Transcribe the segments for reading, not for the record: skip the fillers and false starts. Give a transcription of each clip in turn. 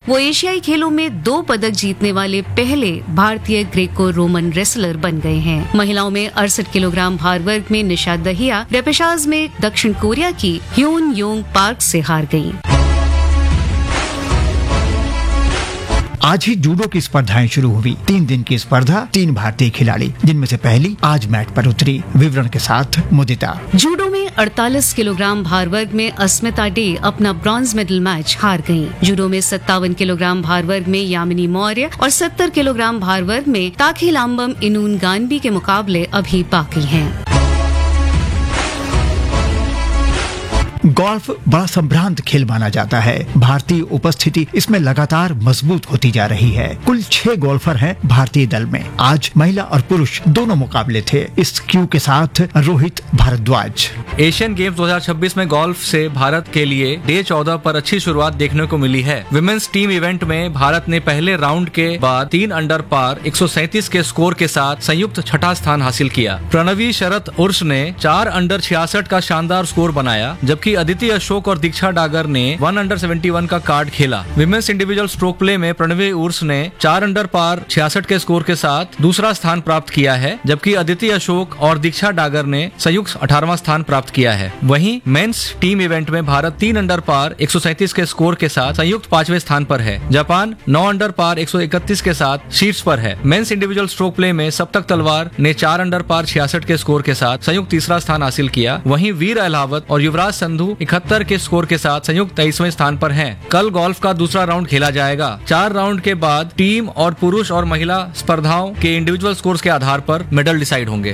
वो एशियाई खेलों में 2 पदक जीतने वाले पहले भारतीय ग्रेको रोमन रेसलर बन गए हैं। महिलाओं में 68 किलोग्राम भार वर्ग में निशा दहिया रेपेशाज में दक्षिण कोरिया की ह्यून योंग पार्क से हार गयी। आज ही जूडो की स्पर्धाएं शुरू हुई। 3 दिन की स्पर्धा, 3 भारतीय खिलाड़ी, जिनमें से पहली आज मैट पर उतरी। विवरण के साथ मुदिता। जूडो में 48 किलोग्राम भार वर्ग में अस्मिता डे अपना ब्रॉन्ज मेडल मैच हार गयीं। जूडो में 57 किलोग्राम भार वर्ग में यामिनी मौर्य और 70 किलोग्राम भार वर्ग में ताखिलाम्बम इनून गानबी के मुकाबले अभी बाकी हैं। गोल्फ बड़ा संभ्रांत खेल माना जाता है। भारतीय उपस्थिति इसमें लगातार मजबूत होती जा रही है। कुल 6 गोल्फर हैं भारतीय दल में। आज महिला और पुरुष दोनों मुकाबले थे। इस क्यू के साथ रोहित भारद्वाज। एशियन गेम्स 2026 में गोल्फ से भारत के लिए डे 14 पर अच्छी शुरुआत देखने को मिली है। विमेंस टीम इवेंट में भारत ने पहले राउंड के बाद 3 अंडर पार 137 के स्कोर के साथ संयुक्त 6ठा स्थान हासिल किया। प्रणवी शरत उर्स ने 4 अंडर 66 का शानदार स्कोर बनाया, जबकि अदिति अशोक और दीक्षा डागर ने 1 अंडर 71 का कार्ड खेला। विमेंस इंडिविजुअल स्ट्रोक प्ले में प्रणवी उर्स ने 4 अंडर पार 66 के स्कोर के साथ दूसरा स्थान प्राप्त किया है, जबकि अदिति अशोक और दीक्षा डागर ने संयुक्त 18वां स्थान प्राप्त किया है। वहीं मेंस टीम इवेंट में भारत 3 अंडर पार 137 के स्कोर के साथ संयुक्त 5वें स्थान पर है। जापान 9 अंडर पार 131 के साथ शीर्ष पर है। मेंस इंडिविजुअल स्ट्रोक प्ले में सप्तक तलवार ने 4 अंडर पार 66 के स्कोर के साथ संयुक्त 3रा स्थान हासिल किया। वहीं वीर अहलावत और युवराज संधू 71 के स्कोर के साथ संयुक्त 23वें स्थान पर हैं। कल गोल्फ का दूसरा राउंड खेला जाएगा। 4 राउंड के बाद टीम और पुरुष और महिला स्पर्धाओं के इंडिविजुअल स्कोर्स के आधार पर मेडल डिसाइड होंगे।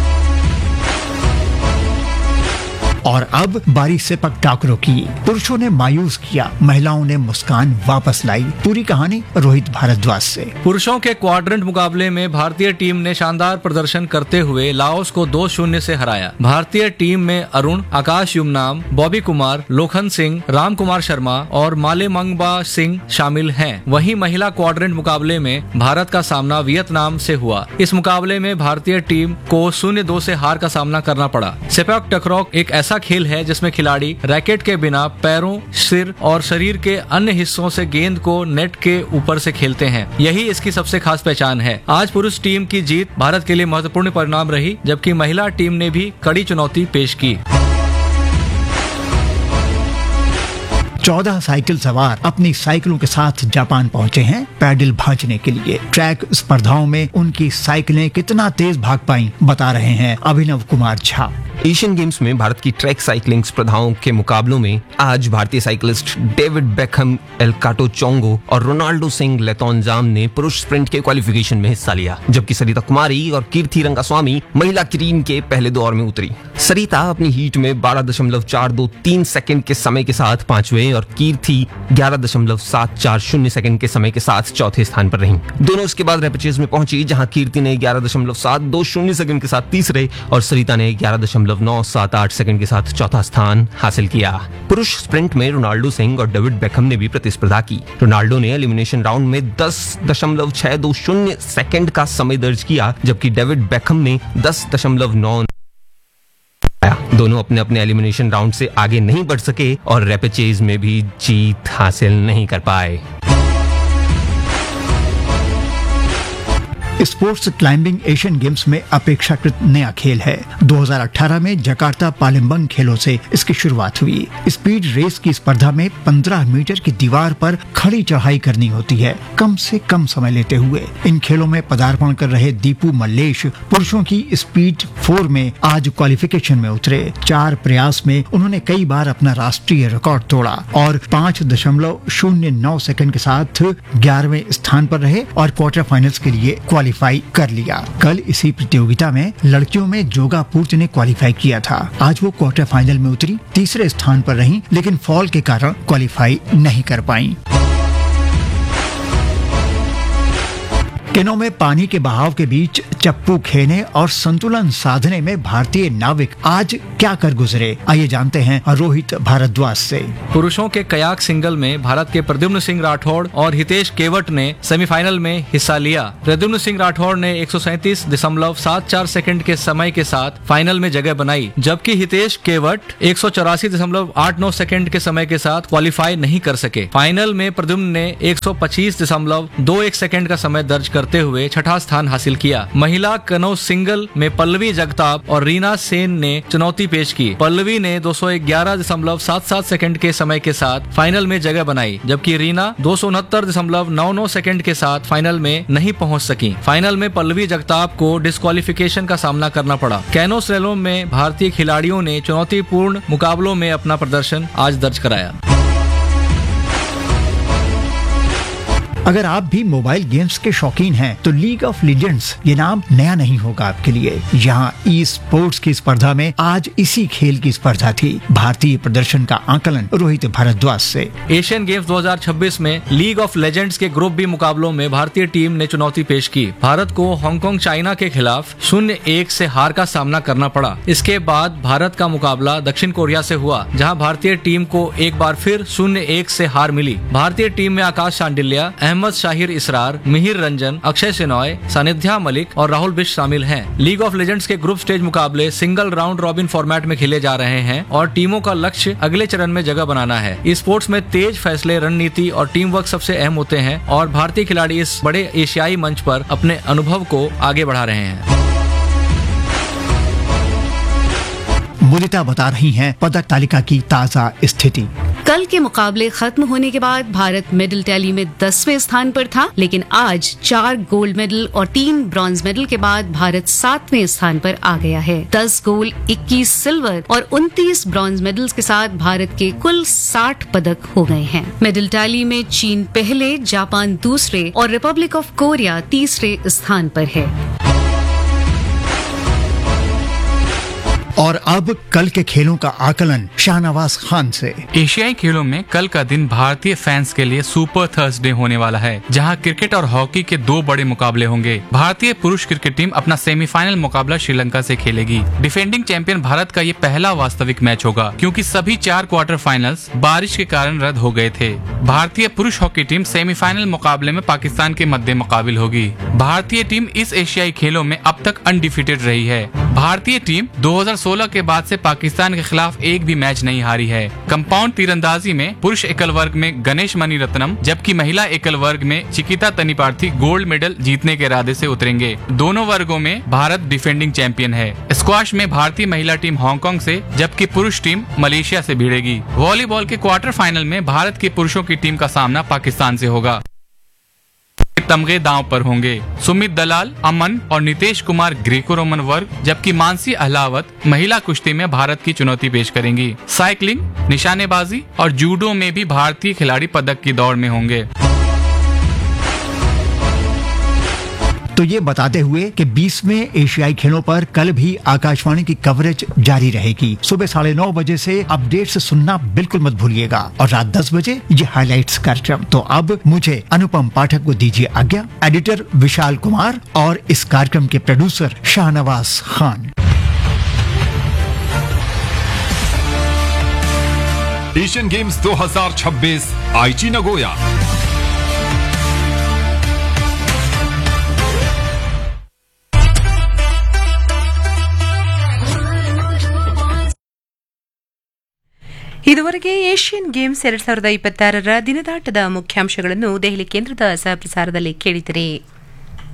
और अब बारी से पकटाकरों की। पुरुषों ने मायूस किया, महिलाओं ने मुस्कान वापस लाई। पूरी कहानी रोहित भारद्वाज से। पुरुषों के क्वाड्रेंट मुकाबले में भारतीय टीम ने शानदार प्रदर्शन करते हुए लाओस को 2-0 से हराया। भारतीय टीम में अरुण, आकाश युमनाम, बॉबी कुमार, लोखन सिंह, राम कुमार शर्मा और मालेमंगबा सिंह शामिल हैं। वहीं महिला क्वाड्रेंट मुकाबले में भारत का सामना वियतनाम से हुआ। इस मुकाबले में भारतीय टीम को 0-2 से हार का सामना करना पड़ा। सेपक टकरॉ एक ऐसा खेल है जिसमें खिलाड़ी रैकेट के बिना पैरों, सिर और शरीर के अन्य हिस्सों से गेंद को नेट के ऊपर से खेलते हैं। यही इसकी सबसे खास पहचान है। आज पुरुष टीम की जीत भारत के लिए महत्वपूर्ण परिणाम रही, जबकि महिला टीम ने भी कड़ी चुनौती पेश की। 14 साइकिल सवार अपनी साइकिलों के साथ जापान पहुंचे हैं पैडल भांजने के लिए। ट्रैक स्पर्धाओं में उनकी साइकिलें कितना तेज भाग पाईं, बता रहे हैं अभिनव कुमार झा। एशियन गेम्स में भारत की ट्रैक साइकिलिंग स्पर्धाओं के मुकाबलों में आज भारतीय साइकिलिस्ट डेविड बेकहम, एलकाटो चोंगो और रोनाल्डो सिंह लेतोनजाम ने पुरुष स्प्रिंट के क्वालिफिकेशन में हिस्सा लिया, जबकि सरिता कुमारी और कीर्ति रंगास्वामी महिला टीम के पहले दौर में उतरी। सरिता अपनी हीट में 12.423 सेकंड के समय के साथ 5वें और कीर्ति 11.740 सेकंड के समय के साथ 4थे स्थान पर रहीं। दोनों इसके बाद रेपेचेज में पहुंची, जहां कीर्ति ने 11.720 सेकंड के साथ तीसरे और सरिता ने 11.978 सेकंड के साथ 4था स्थान हासिल किया। पुरुष स्प्रिंट में रोनाल्डो सिंह और डेविड बेकहम ने भी प्रतिस्पर्धा की। रोनाल्डो ने एलिमिनेशन राउंड में 10.620 सेकंड का समय दर्ज किया, जबकि डेविड बेकहम ने 10.9। दोनों अपने अपने एलिमिनेशन राउंड से आगे नहीं बढ़ सके और रेपेचेज में भी जीत हासिल नहीं कर पाए। स्पोर्ट्स क्लाइंबिंग एशियन गेम्स में अपेक्षाकृत नया खेल है। 2018 में जकार्ता पालिम्बंग खेलों से इसकी शुरुआत हुई। स्पीड रेस की स्पर्धा में 15 मीटर की दीवार पर खड़ी चढ़ाई करनी होती है, कम से कम समय लेते हुए। इन खेलों में पदार्पण कर रहे दीपू मल्लेश पुरुषों की स्पीड 4 में आज क्वालिफिकेशन में उतरे। 4 प्रयास में उन्होंने कई बार अपना राष्ट्रीय रिकॉर्ड तोड़ा और 5.09 सेकंड के साथ 11वें स्थान पर रहे और क्वार्टर फाइनल्स के लिए क्वालिफाई कर लिया। कल इसी प्रतियोगिता में लड़कियों में जोगा पूर्त ने क्वालिफाई किया था। आज वो क्वार्टर फाइनल में उतरी, तीसरे स्थान पर रहीं, लेकिन फॉल के कारण क्वालिफाई नहीं कर पाईं। केनो में पानी के बहाव के बीच चप्पू खेने और संतुलन साधने में भारतीय नाविक आज क्या कर गुजरे, आइए जानते हैं रोहित भारद्वाज से। पुरुषों के कयाक सिंगल में भारत के प्रद्युम्न सिंह राठौड़ और हितेश केवट ने सेमीफाइनल में हिस्सा लिया। प्रद्युम्न सिंह राठौड़ ने 137.74 सेकंड के समय के साथ फाइनल में जगह बनाई, जबकि हितेश केवट 184.89 सेकंड के समय के साथ क्वालिफाई नहीं कर सके। फाइनल में प्रद्युम्न ने 125.21 सेकंड का समय दर्ज करते हुए छठा स्थान हासिल किया। महिला कनो सिंगल में पल्लवी जगताप और रीना सेन ने चुनौती पेश की। पल्लवी ने 211.77 सेकंड के समय के साथ फाइनल में जगह बनाई, जबकि रीना 269.99 सेकंड के साथ फाइनल में नहीं पहुंच सकी। फाइनल में पल्लवी जगताप को डिस्क्वालिफिकेशन का सामना करना पड़ा। कैनो स्लैलोम में भारतीय खिलाड़ियों ने चुनौतीपूर्ण मुकाबलों में अपना प्रदर्शन आज दर्ज कराया। अगर आप भी मोबाइल गेम्स के शौकीन हैं, तो लीग ऑफ लीजेंड्स ये नाम नया नहीं होगा आपके लिए। यहाँ ई स्पोर्ट्स की स्पर्धा में आज इसी खेल की स्पर्धा थी। भारतीय प्रदर्शन का आकलन रोहित भारद्वाज से। एशियन गेम्स 2026 में लीग ऑफ लेजेंड्स के ग्रुप बी मुकाबलों में भारतीय टीम ने चुनौती पेश की। भारत को हांगकांग चाइना के खिलाफ 0-1 से हार का सामना करना पड़ा। इसके बाद भारत का मुकाबला दक्षिण कोरिया से हुआ, जहाँ भारतीय टीम को एक बार फिर 0-1 से हार मिली। भारतीय टीम में आकाश शांडिल्या, अहमद शाहिर इसरार, मिहिर रंजन, अक्षय सिनॉय, सानिध्या मलिक और राहुल बिष्ट शामिल हैं। लीग ऑफ लेजेंड्स के ग्रुप स्टेज मुकाबले सिंगल राउंड रॉबिन फॉर्मेट में खेले जा रहे हैं और टीमों का लक्ष्य अगले चरण में जगह बनाना है। इस स्पोर्ट्स में तेज फैसले, रणनीति और टीम वर्क सबसे अहम होते हैं और भारतीय खिलाड़ी इस बड़े एशियाई मंच पर अपने अनुभव को आगे बढ़ा रहे हैं। मुदिता बता रही हैं पदक तालिका की ताजा स्थिति। कल के मुकाबले खत्म होने के बाद भारत मेडल टैली में 10वें स्थान पर था, लेकिन आज 4 गोल्ड मेडल और 3 ब्रॉन्ज मेडल के बाद भारत 7वें स्थान पर आ गया है। 10 गोल्ड, 21 सिल्वर और 29 ब्रॉन्ज मेडल्स के साथ भारत के कुल 60 पदक हो गए हैं। मेडल टैली में चीन पहले, जापान दूसरे और रिपब्लिक ऑफ कोरिया तीसरे स्थान पर है। और अब कल के खेलों का आकलन शाहनवाज खान से। एशियाई खेलों में कल का दिन भारतीय फैंस के लिए सुपर थर्सडे होने वाला है, जहां क्रिकेट और हॉकी के 2 बड़े मुकाबले होंगे। भारतीय पुरुष क्रिकेट टीम अपना सेमीफाइनल मुकाबला श्रीलंका से खेलेगी। डिफेंडिंग चैंपियन भारत का ये पहला वास्तविक मैच होगा, क्योंकि सभी 4 क्वार्टर फाइनल्स बारिश के कारण रद्द हो गए थे। भारतीय पुरुष हॉकी टीम सेमीफाइनल मुकाबले में पाकिस्तान के मद्दे मुकाबिल होगी। भारतीय टीम इस एशियाई खेलों में अब तक अनडिफीटेड रही है। भारतीय टीम 2016 के बाद से पाकिस्तान के खिलाफ एक भी मैच नहीं हारी है। कंपाउंड तीरंदाजी में पुरुष एकल वर्ग में गणेश मणिरत्नम, जबकि महिला एकल वर्ग में चिकिता तनिपार्थी गोल्ड मेडल जीतने के इरादे से उतरेंगे। दोनों वर्गों में भारत डिफेंडिंग चैंपियन है। स्क्वाश में भारतीय महिला टीम हांगकांग से, जबकि पुरुष टीम मलेशिया से भिड़ेगी। वॉलीबॉल के क्वार्टर फाइनल में भारत की पुरुषों की टीम का सामना पाकिस्तान से होगा। तमगे दांव पर होंगे। सुमित दलाल, अमन और नितेश कुमार ग्रीको रोमन वर्ग, जबकि मानसी अहलावत महिला कुश्ती में भारत की चुनौती पेश करेंगी। साइकिलिंग, निशानेबाजी और जूडो में भी भारतीय खिलाड़ी पदक की दौड़ में होंगे। तो ये बताते हुए कि 20वें एशियाई खेलों पर कल भी आकाशवाणी की कवरेज जारी रहेगी। सुबह 9:30 बजे से अपडेट्स सुनना बिल्कुल मत भूलिएगा और रात 10 बजे ये हाइलाइट्स कार्यक्रम। तो अब मुझे अनुपम पाठक को दीजिए आज्ञा। एडिटर विशाल कुमार और इस कार्यक्रम के producer Shahnawaz Khan. Asian games 2026 आईची नगोया। ಇದುವರೆಗೆ ಏಷ್ಯನ್ ಗೇಮ್ಸ್ 2026ರ ದಿನದಾಟದ ಮುಖ್ಯಾಂಶಗಳನ್ನು ದೆಹಲಿ ಕೇಂದ್ರದ ಸಹ ಪ್ರಸಾರದಲ್ಲಿ ಕೇಳಿದಿರಿ.